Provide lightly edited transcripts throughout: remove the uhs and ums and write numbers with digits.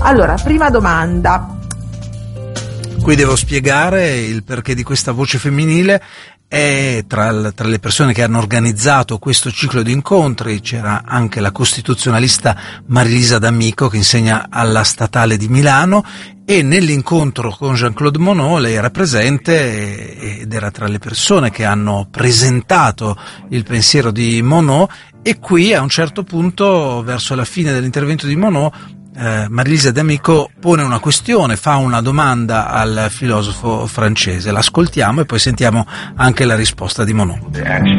Allora, prima domanda. Qui devo spiegare il perché di questa voce femminile. E tra le persone che hanno organizzato questo ciclo di incontri c'era anche la costituzionalista Marilisa D'Amico, che insegna alla Statale di Milano, e nell'incontro con Jean-Claude Monod lei era presente ed era tra le persone che hanno presentato il pensiero di Monod. E qui a un certo punto, verso la fine dell'intervento di Monod, Marilisa D'Amico pone una questione, fa una domanda al filosofo francese. L'ascoltiamo e poi sentiamo anche la risposta di Monod.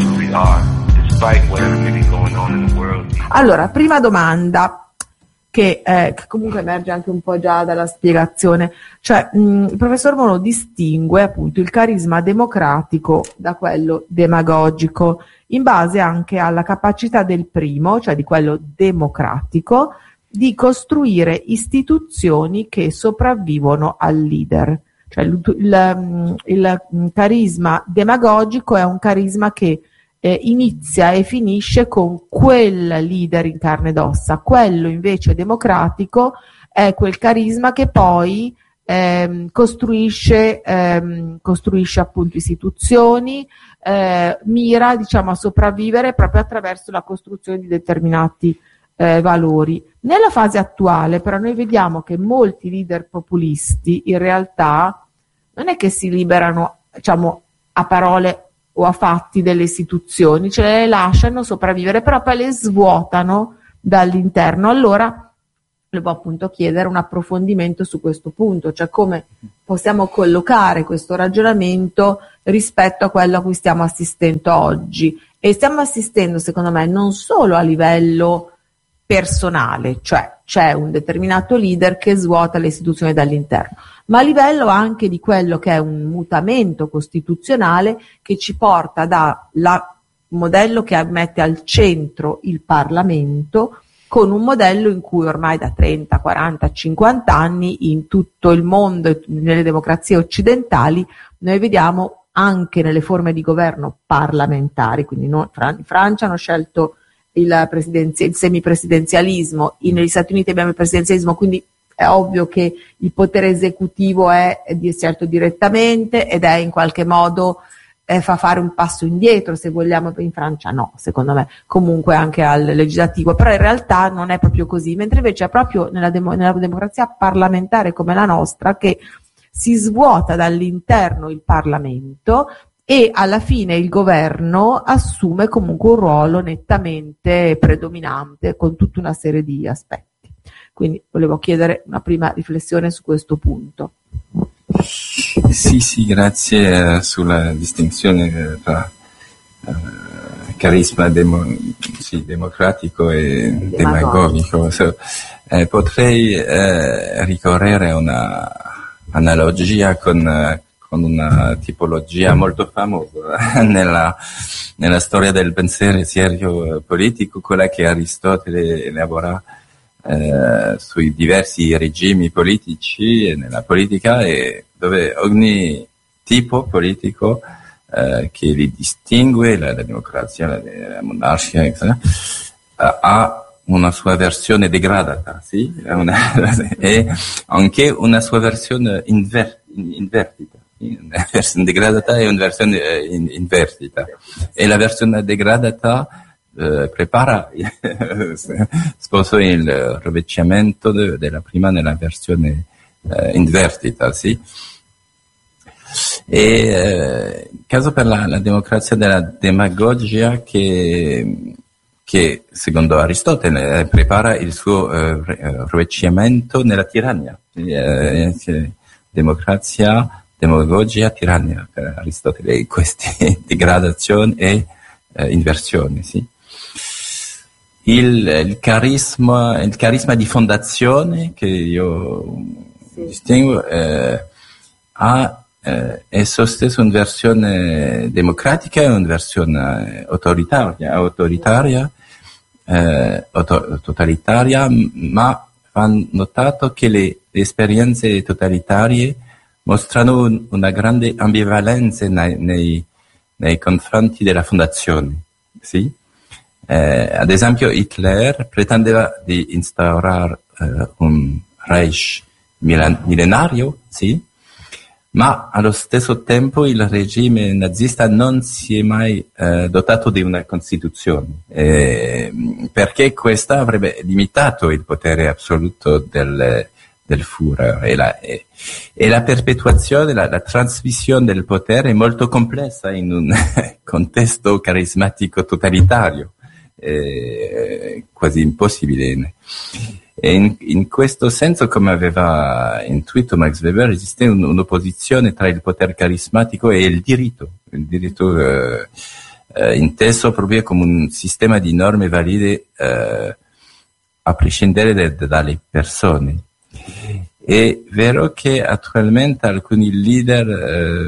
Allora, prima domanda che comunque emerge anche un po' già dalla spiegazione, cioè il professor Monod distingue appunto il carisma democratico da quello demagogico in base anche alla capacità del primo, cioè di quello democratico, di costruire istituzioni che sopravvivono al leader. Cioè il carisma demagogico è un carisma che inizia e finisce con quel leader in carne ed ossa. Quello invece democratico è quel carisma che poi costruisce appunto istituzioni, mira, diciamo, a sopravvivere proprio attraverso la costruzione di determinati valori. Nella fase attuale però noi vediamo che molti leader populisti in realtà non è che si liberano, diciamo, a parole o a fatti delle istituzioni, ce le lasciano sopravvivere, però poi le svuotano dall'interno. Allora volevo appunto chiedere un approfondimento su questo punto, cioè come possiamo collocare questo ragionamento rispetto a quello a cui stiamo assistendo oggi. E stiamo assistendo, secondo me, non solo a livello personale, cioè c'è un determinato leader che svuota le istituzioni dall'interno, ma a livello anche di quello che è un mutamento costituzionale che ci porta dal modello che mette al centro il Parlamento, con un modello in cui ormai da 30, 40, 50 anni in tutto il mondo e nelle democrazie occidentali noi vediamo anche nelle forme di governo parlamentari, quindi in Francia hanno scelto il semipresidenzialismo, negli Stati Uniti abbiamo il presidenzialismo, quindi è ovvio che il potere esecutivo è certo direttamente ed è in qualche modo fa fare un passo indietro, se vogliamo. In Francia no, secondo me, comunque anche al legislativo, però in realtà non è proprio così, mentre invece è proprio nella democrazia parlamentare come la nostra che si svuota dall'interno il Parlamento e alla fine il governo assume comunque un ruolo nettamente predominante con tutta una serie di aspetti. Quindi volevo chiedere una prima riflessione su questo punto. Sì, grazie sulla distinzione tra carisma democratico e demagogico. Potrei ricorrere a una analogia con una tipologia molto famosa nella storia del pensiero politico, quella che Aristotele elabora sui diversi regimi politici e nella politica, e dove ogni tipo politico che li distingue, la democrazia, la monarchia, eccetera, ha una sua versione degradata, sì? E anche una sua versione invertita. Una versione degradata e una versione invertita. E la versione degradata prepara sposo il rovesciamento della prima nella versione invertita, sì? E caso per la democrazia della demagogia che secondo Aristotele prepara il suo rovesciamento nella tirannia. Democrazia, demagogia, tirannia per Aristotele, queste degradazioni e inversioni, sì. Il carisma di fondazione che io distingo ha esso stesso una versione democratica e una versione totalitaria, ma va notato che le esperienze totalitarie mostrano una grande ambivalenza nei confronti della fondazione, sì? Ad esempio Hitler pretendeva di instaurare un Reich millenario, sì, ma allo stesso tempo il regime nazista non si è mai dotato di una Costituzione, perché questa avrebbe limitato il potere assoluto del Führer e la perpetuazione, la trasmissione del potere è molto complessa in un contesto carismatico totalitario, quasi impossibile. E in questo senso, come aveva intuito Max Weber, esiste un'opposizione tra il potere carismatico e il diritto inteso proprio come un sistema di norme valide a prescindere dalle persone. È vero che attualmente alcuni leader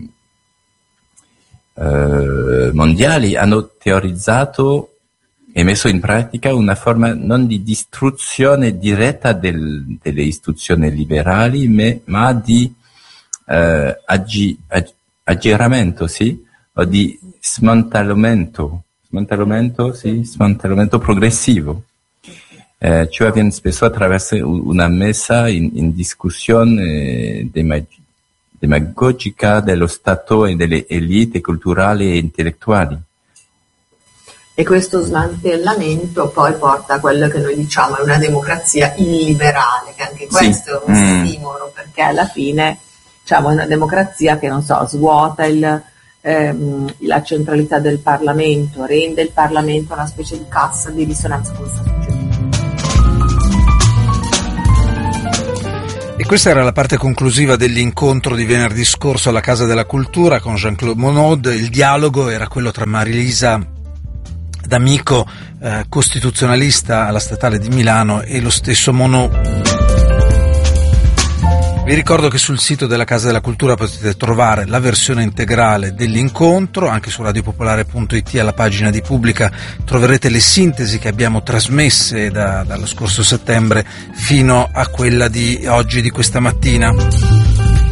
mondiali hanno teorizzato e messo in pratica una forma non di distruzione diretta delle istituzioni liberali, ma di aggiramento, sì, o di smantellamento progressivo. Cioè avviene spesso attraverso una messa in discussione demagogica dello Stato e delle elite culturali e intellettuali. E questo smantellamento poi porta a quello che noi diciamo è una democrazia illiberale, che anche questo è un stimolo, perché alla fine diciamo è una democrazia che, non so, svuota la centralità del Parlamento, rende il Parlamento una specie di cassa di risonanza con la società. E questa era la parte conclusiva dell'incontro di venerdì scorso alla Casa della Cultura con Jean-Claude Monod. Il dialogo era quello tra Marilisa D'Amico, costituzionalista alla Statale di Milano, e lo stesso Monod. Vi ricordo che sul sito della Casa della Cultura potete trovare la versione integrale dell'incontro, anche su radiopopolare.it alla pagina di Pubblica troverete le sintesi che abbiamo trasmesse dallo scorso settembre fino a quella di oggi, di questa mattina.